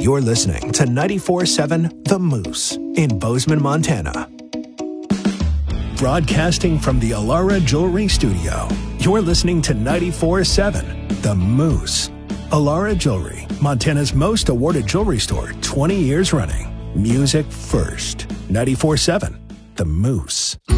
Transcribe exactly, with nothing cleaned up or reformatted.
You're listening to ninety-four point seven The Moose in Bozeman, Montana. Broadcasting from the Alara Jewelry Studio, you're listening to ninety-four point seven The Moose. Alara Jewelry, Montana's most awarded jewelry store, twenty years running. Music first. ninety-four point seven The Moose.